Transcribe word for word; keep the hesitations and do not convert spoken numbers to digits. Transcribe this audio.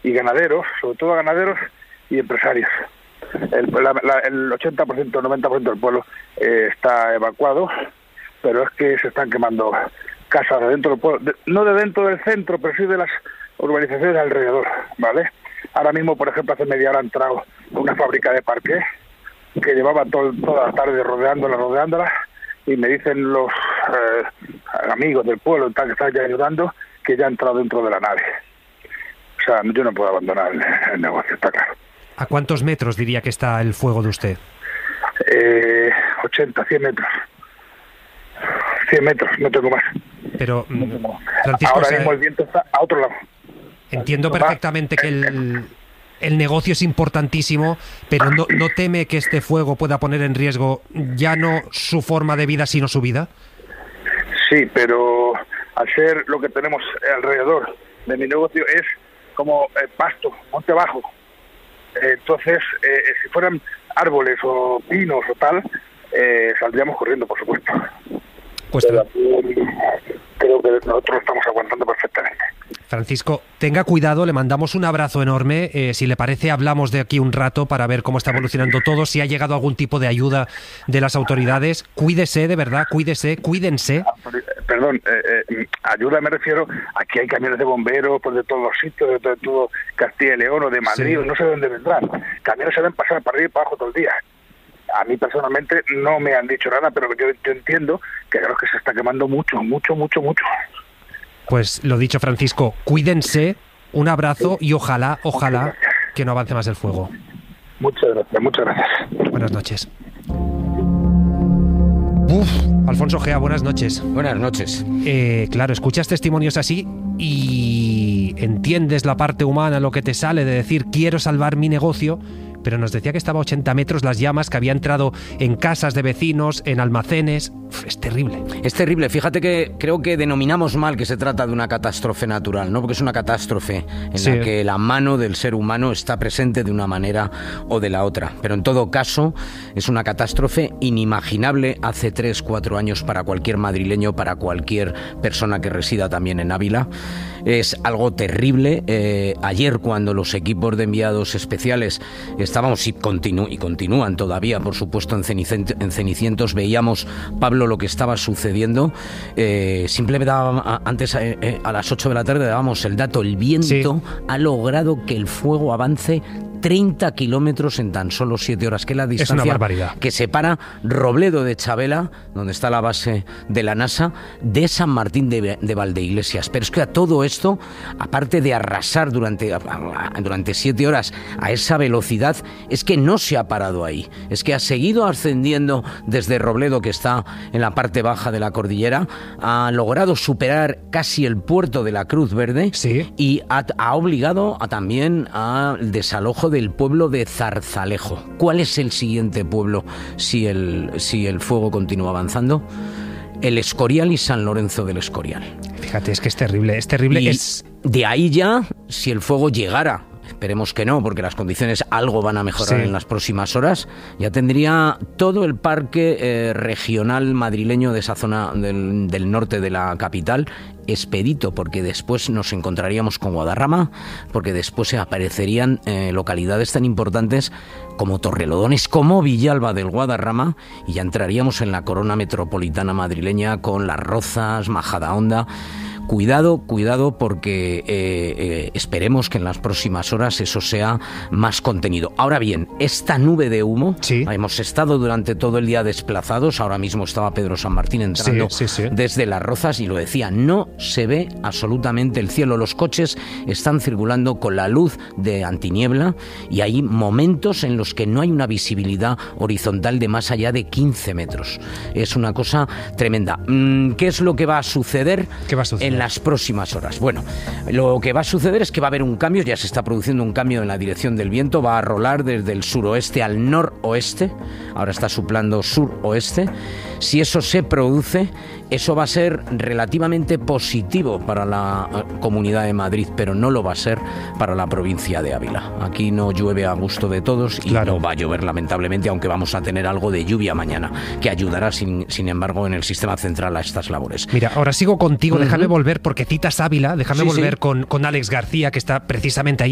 y ganaderos, sobre todo ganaderos y empresarios. El, la, la, el ochenta por ciento, noventa por ciento del pueblo eh, está evacuado, pero es que se están quemando casas de dentro del pueblo, de, no de dentro del centro, pero sí de las urbanizaciones de alrededor, ¿vale? Ahora mismo, por ejemplo, hace media hora ha entrado una fábrica de parqué que llevaba todo, toda la tarde rodeándola, rodeándola, y me dicen los eh, amigos del pueblo tal, que están ya ayudando, que ya ha entrado dentro de la nave. O sea, yo no puedo abandonar el, el negocio, está claro. ¿A cuántos metros diría que está el fuego de usted? Eh, ochenta, cien metros. cien metros, no tengo más. Pero, Francisco, ahora o sea, mismo el viento está a otro lado. Entiendo perfectamente que el, el negocio es importantísimo, pero no, ¿no teme que este fuego pueda poner en riesgo ya no su forma de vida, sino su vida? Sí, pero al ser lo que tenemos alrededor de mi negocio es como eh, pasto, monte bajo. Eh, entonces, eh, si fueran árboles o pinos o tal, eh, saldríamos corriendo, por supuesto. Pues pero aquí, creo que nosotros lo estamos aguantando perfectamente. Francisco, tenga cuidado, le mandamos un abrazo enorme. Eh, si le parece, hablamos de aquí un rato para ver cómo está evolucionando todo, si ha llegado algún tipo de ayuda de las autoridades. Cuídese, de verdad, cuídese, cuídense. Perdón, eh, eh, ayuda me refiero, aquí hay camiones de bomberos pues de todos los sitios, de todo, de todo Castilla y León o de Madrid, sí. No sé de dónde vendrán. Camiones se ven pasar para arriba y para abajo todo el día. A mí personalmente no me han dicho nada, pero yo, yo entiendo que creo que se está quemando mucho, mucho, mucho, mucho. Pues lo dicho, Francisco, cuídense, un abrazo y ojalá, ojalá que no avance más el fuego. Muchas gracias, muchas gracias. Buenas noches. Uf, Alfonso Gea, buenas noches. Buenas noches. Eh, claro, escuchas testimonios así y entiendes la parte humana, lo que te sale de decir quiero salvar mi negocio, pero nos decía que estaba a ochenta metros las llamas, que había entrado en casas de vecinos, en almacenes. Uf, es terrible. Es terrible. Fíjate que creo que denominamos mal que se trata de una catástrofe natural, ¿no? Porque es una catástrofe en sí. la que la mano del ser humano está presente de una manera o de la otra. Pero en todo caso, es una catástrofe inimaginable hace tres, cuatro años para cualquier madrileño, para cualquier persona que resida también en Ávila. Es algo terrible. Eh, ayer, cuando los equipos de enviados especiales estábamos y, continu- y continúan todavía, por supuesto, en, Cenicent- en Cenicientos, veíamos, Pablo, lo que estaba sucediendo. Eh, simplemente daba, antes, eh, eh, a las ocho de la tarde, dábamos el dato. El viento sí. ha logrado que el fuego avance treinta kilómetros en tan solo siete horas, que es la distancia es una barbaridad. Que separa Robledo de Chabela, donde está la base de la NASA, de San Martín de, de Valdeiglesias. Pero es que a todo esto, aparte de arrasar durante, durante siete horas a esa velocidad, es que no se ha parado ahí. Es que ha seguido ascendiendo desde Robledo, que está en la parte baja de la cordillera, ha logrado superar casi el puerto de la Cruz Verde sí. y ha, ha obligado a, también al desalojo del pueblo de Zarzalejo. ¿Cuál es el siguiente pueblo si el, si el fuego continúa avanzando? El Escorial y San Lorenzo del Escorial. Fíjate, es que es terrible, es terrible. Y es... de ahí ya, si el fuego llegara, esperemos que no, porque las condiciones algo van a mejorar sí. en las próximas horas, ya tendría todo el parque eh, regional madrileño de esa zona del, del norte de la capital expedito, porque después nos encontraríamos con Guadarrama, porque después se aparecerían eh, localidades tan importantes como Torrelodones, como Villalba del Guadarrama, y ya entraríamos en la corona metropolitana madrileña con Las Rozas, Majadahonda. Cuidado, cuidado, porque eh, eh, esperemos que en las próximas horas eso sea más contenido. Ahora bien, esta nube de humo, sí. hemos estado durante todo el día desplazados, ahora mismo estaba Pedro San Martín entrando sí, sí, sí. desde Las Rozas y lo decía, no se ve absolutamente el cielo, los coches están circulando con la luz de antiniebla y hay momentos en los que no hay una visibilidad horizontal de más allá de quince metros. Es una cosa tremenda. ¿Qué es lo que va a suceder? ¿Qué va a suceder? En las próximas horas. Bueno, lo que va a suceder es que va a haber un cambio, ya se está produciendo un cambio en la dirección del viento, va a rolar desde el suroeste al noroeste, ahora está soplando suroeste. Si eso se produce, eso va a ser relativamente positivo para la Comunidad de Madrid, pero no lo va a ser para la provincia de Ávila. Aquí no llueve a gusto de todos y claro. no va a llover lamentablemente, aunque vamos a tener algo de lluvia mañana, que ayudará sin, sin embargo en el sistema central a estas labores. Mira, ahora sigo contigo, uh-huh. déjame volver, porque citas Ávila, déjame sí, volver sí. Con, con Alex García, que está precisamente ahí